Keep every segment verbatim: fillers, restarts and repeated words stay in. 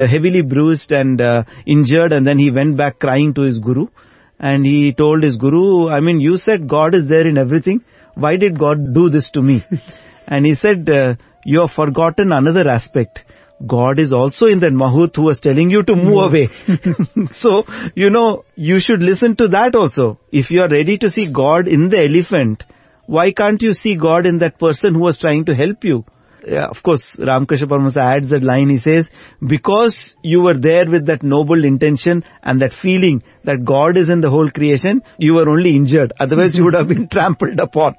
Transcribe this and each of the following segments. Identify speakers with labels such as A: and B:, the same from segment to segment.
A: heavily bruised and uh, injured, and then he went back crying to his guru. And he told his guru, I mean, you said God is there in everything. Why did God do this to me? And he said, uh, you have forgotten another aspect. God is also in that Mahut who was telling you to move away. So, you know, you should listen to that also. If you are ready to see God in the elephant, why can't you see God in that person who was trying to help you? Yeah, of course, Ramakrishna Paramahansa adds that line. He says, because you were there with that noble intention and that feeling that God is in the whole creation, you were only injured. Otherwise, you would have been trampled upon.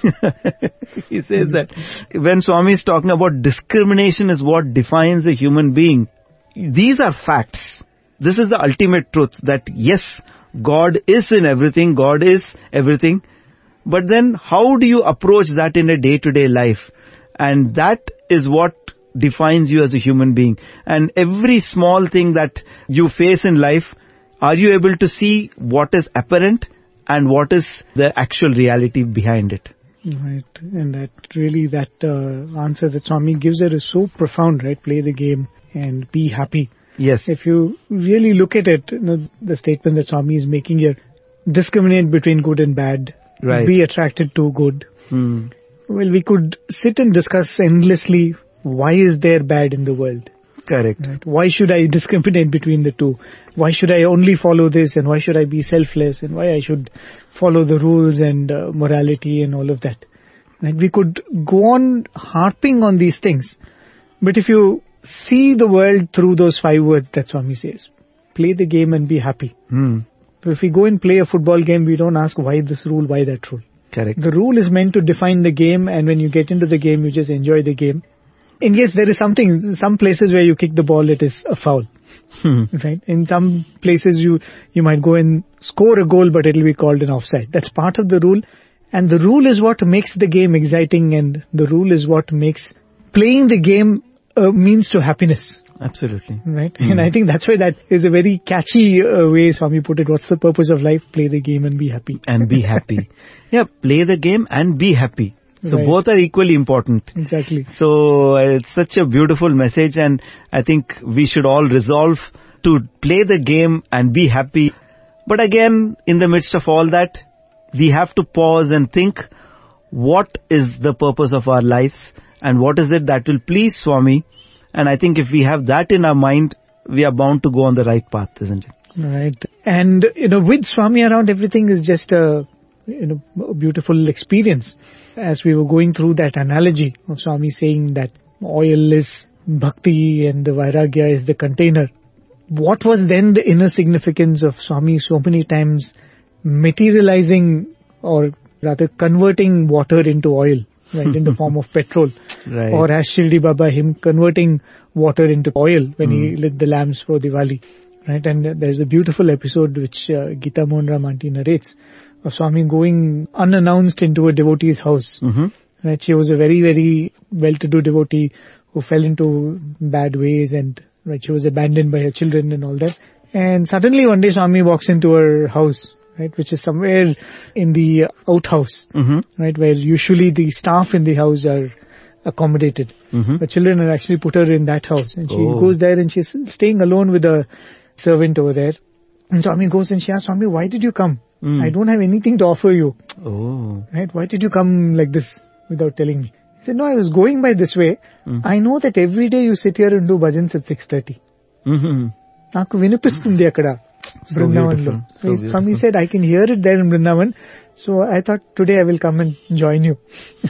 A: He says that when Swami is talking about discrimination is what defines a human being, these are facts. This is the ultimate truth that yes, God is in everything. God is everything. But then how do you approach that in a day-to-day life? And that is what defines you as a human being. And every small thing that you face in life, are you able to see what is apparent and what is the actual reality behind it?
B: Right. And that really, that uh, answer that Swami gives it is so profound, right? Play the game and be happy.
A: Yes.
B: If you really look at it, you know, the statement that Swami is making here, discriminate between good and bad.
A: Right.
B: Be attracted to good.
A: Hmm.
B: Well, we could sit and discuss endlessly, why is there bad in the world?
A: Correct.
B: Right? Why should I discriminate between the two? Why should I only follow this, and why should I be selfless, and why I should follow the rules and uh, morality and all of that? Right? We could go on harping on these things. But if you see the world through those five words that Swami says, play the game and be happy.
A: Hmm.
B: So if we go and play a football game, we don't ask why this rule, why that rule.
A: Correct.
B: The rule is meant to define the game, and when you get into the game, you just enjoy the game. And yes, there is something, some places where you kick the ball, it is a foul.
A: Hmm.
B: Right? In some places, you, you might go and score a goal, but it will be called an offside. That's part of the rule. And the rule is what makes the game exciting, and the rule is what makes playing the game a means to happiness.
A: Absolutely.
B: Right? Mm. And I think that's why that is a very catchy uh, way Swami put it. What's the purpose of life? Play the game and be happy.
A: And be happy. Yeah, play the game and be happy. So
B: right.
A: Both are equally important.
B: Exactly.
A: So uh, it's such a beautiful message, and I think we should all resolve to play the game and be happy. But again, in the midst of all that, we have to pause and think, what is the purpose of our lives and what is it that will please Swami? And I think if we have that in our mind, we are bound to go on the right path, isn't it?
B: Right. And, you know, with Swami around, everything is just a, you know, a beautiful experience. As we were going through that analogy of Swami saying that oil is bhakti and the vairagya is the container. What was then the inner significance of Swami so many times materializing, or rather converting water into oil? Right, in the form of petrol.
A: Right.
B: Or as Shirdi Baba, him converting water into oil when mm. he lit the lamps for Diwali. Right, and uh, there's a beautiful episode which uh, Geeta Mohan Ram aunty narrates of Swami going unannounced into a devotee's house.
A: Mm-hmm.
B: Right, she was a very, very well-to-do devotee who fell into bad ways, and right, she was abandoned by her children and all that. And suddenly one day Swami walks into her house. Right, which is somewhere in the outhouse,
A: mm-hmm.
B: right, where usually the staff in the house are accommodated.
A: Mm-hmm.
B: But children had actually put her in that house, and she
A: oh.
B: goes there and she's staying alone with a servant over there. And Swami goes and she asks, Swami, why did you come? Mm. I don't have anything to offer you.
A: Oh.
B: Right, why did you come like this without telling me? He said, no, I was going by this way. Mm. I know that every day you sit here and do bhajans at six thirty.
A: Mm-hmm.
B: నాకు వినిపిస్తుంది అక్కడ Vrindavan. So so Swami said, I can hear it there in Vrindavan. So I thought today I will come and join you.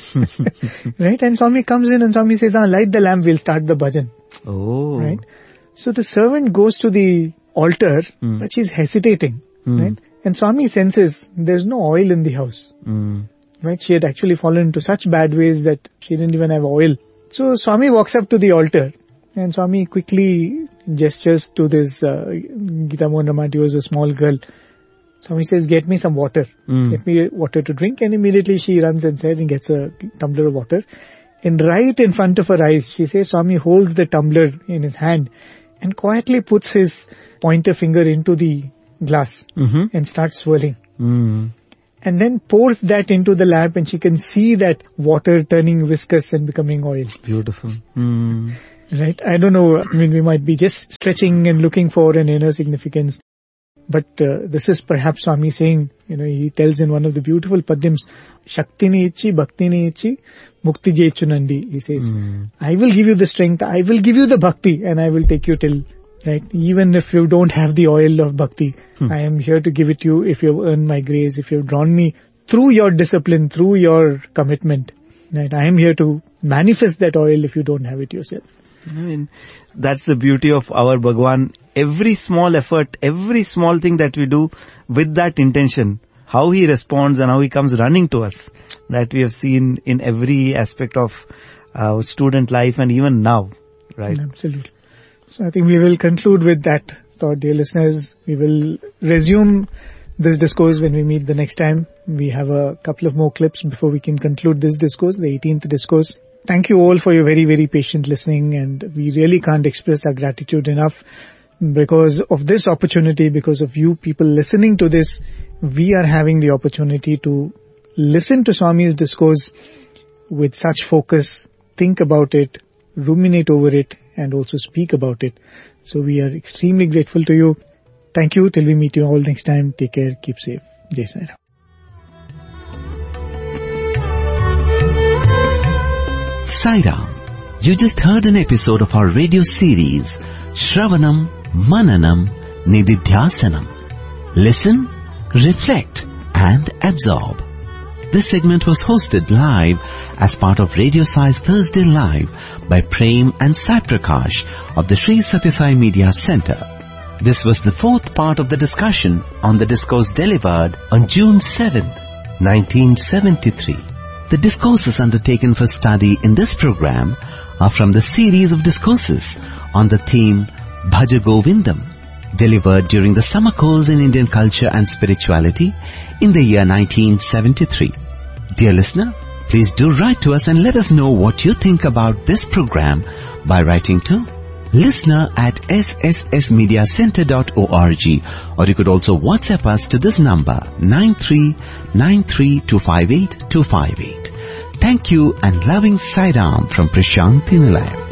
B: Right? And Swami comes in and Swami says, ah, light the lamp, we'll start the bhajan.
A: Oh.
B: Right? So the servant goes to the altar, mm. but she's hesitating. Mm. Right? And Swami senses there's no oil in the house.
A: Mm.
B: Right? She had actually fallen into such bad ways that she didn't even have oil. So Swami walks up to the altar. And Swami quickly gestures to this, uh, Geeta Mohan Ram aunty was a small girl. Swami says, get me some water. Mm. Get me water to drink. And immediately she runs inside and gets a tumbler of water. And right in front of her eyes, she says, Swami holds the tumbler in his hand and quietly puts his pointer finger into the glass
A: mm-hmm.
B: and starts swirling.
A: Mm.
B: And then pours that into the lamp, and she can see that water turning viscous and becoming oil.
A: Beautiful. Mm.
B: Right? I don't know, I mean, we might be just stretching and looking for an inner significance. But uh, this is perhaps Swami saying, you know, he tells in one of the beautiful padyams, Shakti ni ichi, Bhakti ni ichi, Mukti je ichunandi. He says, mm. I will give you the strength, I will give you the Bhakti, and I will take you till, right? Even if you don't have the oil of Bhakti, hmm. I am here to give it to you if you have earned my grace, if you have drawn me through your discipline, through your commitment. Right? I am here to manifest that oil if you don't have it yourself.
A: I mean, that's the beauty of our Bhagwan. Every small effort, every small thing that we do with that intention, how he responds and how he comes running to us, that we have seen in every aspect of our student life and even now, right?
B: Absolutely. So I think we will conclude with that thought, dear listeners. We will resume this discourse when we meet the next time. We have a couple of more clips before we can conclude this discourse, the eighteenth discourse. Thank you all for your very, very patient listening, and we really can't express our gratitude enough because of this opportunity, because of you people listening to this. We are having the opportunity to listen to Swami's discourse with such focus, think about it, ruminate over it, and also speak about it. So we are extremely grateful to you. Thank you. Till we meet you all next time. Take care. Keep safe. Jai Sai Ram.
C: Sai Ram. You just heard an episode of our radio series, Shravanam, Mananam, Nididhyasanam. Listen, reflect, and absorb. This segment was hosted live as part of Radio Sai's Thursday Live by Prem and Sai Prakash of the Sri Sathya Sai Media Center. This was the fourth part of the discussion on the discourse delivered on June seventh, nineteen seventy-three. The discourses undertaken for study in this program are from the series of discourses on the theme Bhaja Govindam, delivered during the summer course in Indian culture and spirituality in the year nineteen seventy-three. Dear listener, please do write to us and let us know what you think about this program by writing to listener at s s s media center dot org, or you could also WhatsApp us to this number nine three nine three two five eight two five eight. Thank you and loving Sai Ram from Prashanthi Nilayam.